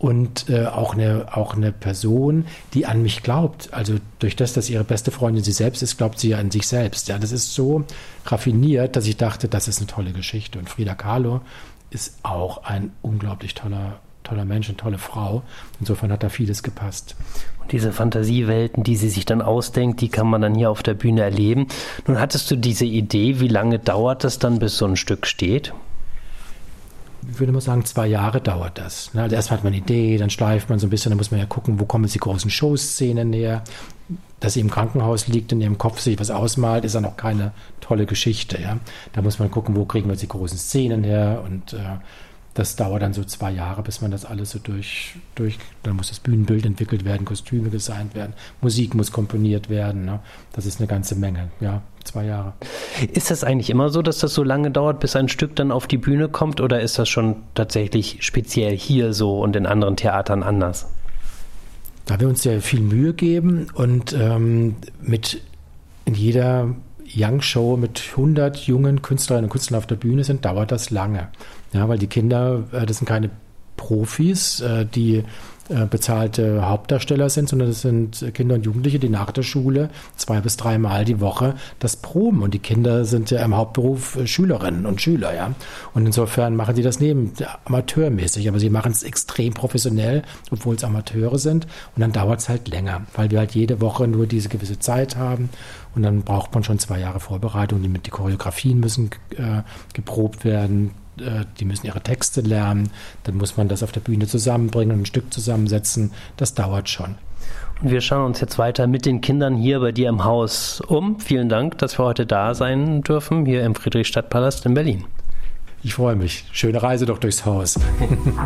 und auch eine Person, die an mich glaubt. Also durch das, dass ihre beste Freundin sie selbst ist, glaubt sie ja an sich selbst. Ja, das ist so raffiniert, dass ich dachte, das ist eine tolle Geschichte. Und Frida Kahlo ist auch ein unglaublich toller Mensch, eine tolle Frau. Insofern hat da vieles gepasst. Und diese Fantasiewelten, die sie sich dann ausdenkt, die kann man dann hier auf der Bühne erleben. Nun hattest du diese Idee, wie lange dauert es dann, bis so ein Stück steht? Ich würde mal sagen, 2 Jahre dauert das. Also erst hat man eine Idee, dann schleift man so ein bisschen, dann muss man ja gucken, wo kommen jetzt die großen Showszenen näher. Dass sie im Krankenhaus liegt und in ihrem Kopf sich was ausmalt, ist ja noch keine tolle Geschichte. Ja? Da muss man gucken, wo kriegen wir jetzt die großen Szenen her, und das dauert dann so 2 Jahre, bis man das alles so dann muss das Bühnenbild entwickelt werden, Kostüme designt werden, Musik muss komponiert werden. Ne? Das ist eine ganze Menge, ja, 2 Jahre. Ist das eigentlich immer so, dass das so lange dauert, bis ein Stück dann auf die Bühne kommt, oder ist das schon tatsächlich speziell hier so und in anderen Theatern anders? Da wir uns sehr viel Mühe geben und in jeder Young Show mit 100 jungen Künstlerinnen und Künstlern auf der Bühne sind, dauert das lange. Ja, weil die Kinder, das sind keine Profis, die bezahlte Hauptdarsteller sind, sondern das sind Kinder und Jugendliche, die nach der Schule 2 bis 3 Mal die Woche das proben. Und die Kinder sind ja im Hauptberuf Schülerinnen und Schüler, ja. Und insofern machen die das amateurmäßig, aber sie machen es extrem professionell, obwohl es Amateure sind. Und dann dauert es halt länger, weil wir halt jede Woche nur diese gewisse Zeit haben. Und dann braucht man schon 2 Jahre Vorbereitung. Die Choreografien müssen geprobt werden. Die müssen ihre Texte lernen, dann muss man das auf der Bühne zusammenbringen und ein Stück zusammensetzen. Das dauert schon. Und wir schauen uns jetzt weiter mit den Kindern hier bei dir im Haus um. Vielen Dank, dass wir heute da sein dürfen, hier im Friedrichstadtpalast in Berlin. Ich freue mich. Schöne Reise doch durchs Haus.